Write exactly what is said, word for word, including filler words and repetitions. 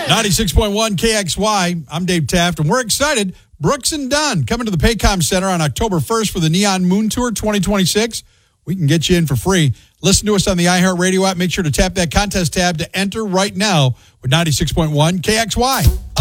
ninety-six point one K X Y. I'm Dave Taft, and we're excited. Brooks and Dunn coming to the Paycom Center on October first for the Neon Moon Tour twenty twenty-six. We can get you in for free. Listen to us on the iHeartRadio app. Make sure to tap that contest tab to enter right now with ninety-six point one K X Y.